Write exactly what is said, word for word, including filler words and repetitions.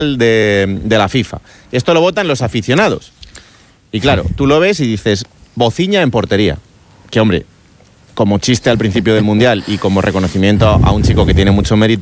de, de la FIFA. Esto lo votan los aficionados. Y claro, tú lo ves y dices, Bociña en portería. Que hombre, como chiste al principio del Mundial y como reconocimiento a un chico que tiene mucho mérito,